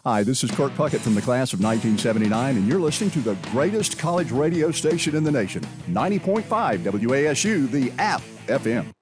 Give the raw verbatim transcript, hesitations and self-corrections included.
Hi, this is Kirk Puckett from the class of nineteen seventy-nine, and you're listening to the greatest college radio station in the nation, ninety point five W A S U, the App F M.